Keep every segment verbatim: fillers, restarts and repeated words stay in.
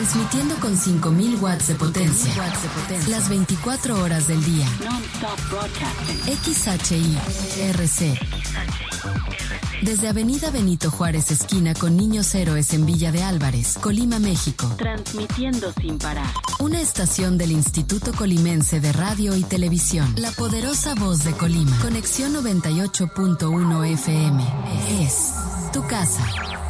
Transmitiendo con cinco mil watts de potencia. Las veinticuatro horas del día. X H I R C. Desde Avenida Benito Juárez, esquina con Niños Héroes en Villa de Álvarez, Colima, México. Transmitiendo sin parar. Una estación del Instituto Colimense de Radio y Televisión. La poderosa voz de Colima. Conexión noventa y ocho punto uno F M. Es tu casa.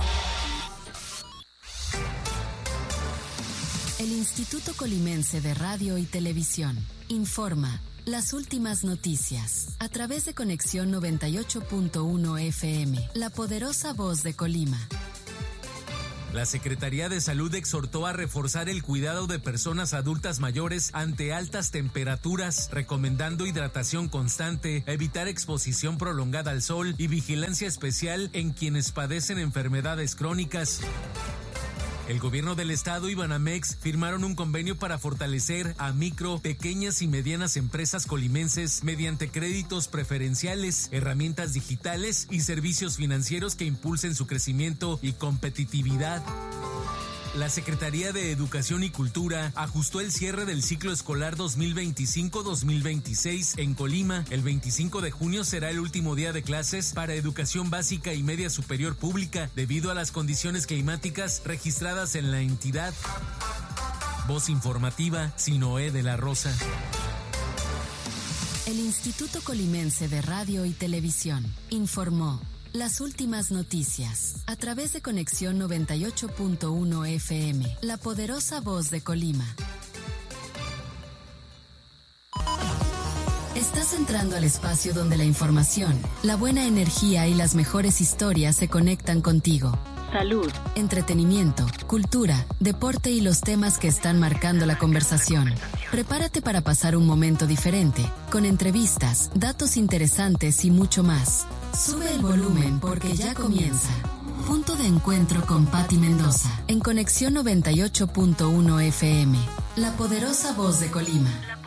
El Instituto Colimense de Radio y Televisión informa las últimas noticias a través de Conexión noventa y ocho punto uno F M, la poderosa voz de Colima. La Secretaría de Salud exhortó a reforzar el cuidado de personas adultas mayores ante altas temperaturas, recomendando hidratación constante, evitar exposición prolongada al sol y vigilancia especial en quienes padecen enfermedades crónicas. El gobierno del estado y Banamex firmaron un convenio para fortalecer a micro, pequeñas y medianas empresas colimenses mediante créditos preferenciales, herramientas digitales y servicios financieros que impulsen su crecimiento y competitividad. La Secretaría de Educación y Cultura ajustó el cierre del ciclo escolar dos mil veinticinco dos mil veintiséis en Colima. El veinticinco de junio será el último día de clases para educación básica y media superior pública debido a las condiciones climáticas registradas en la entidad. Voz informativa, Sinoé de la Rosa. El Instituto Colimense de Radio y Televisión informó las últimas noticias a través de Conexión noventa y ocho punto uno F M, la poderosa voz de Colima. Estás entrando al espacio donde la información, la buena energía y las mejores historias se conectan contigo. Salud, entretenimiento, cultura, deporte y los temas que están marcando la conversación. Prepárate para pasar un momento diferente, con entrevistas, datos interesantes y mucho más. Sube el volumen porque ya comienza. Punto de encuentro con Patti Mendoza, en Conexión noventa y ocho punto uno F M, la poderosa voz de Colima.